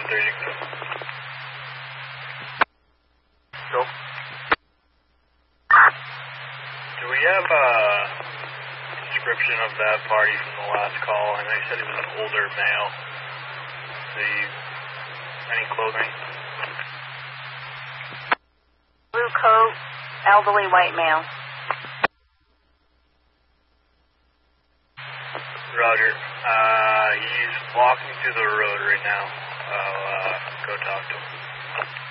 130. Go. Do we have a description of that party from the last call? I know you said he was an older male. Any clothing? Blue coat, elderly white male. Roger. He's walking through the road right now. I'll go talk to him.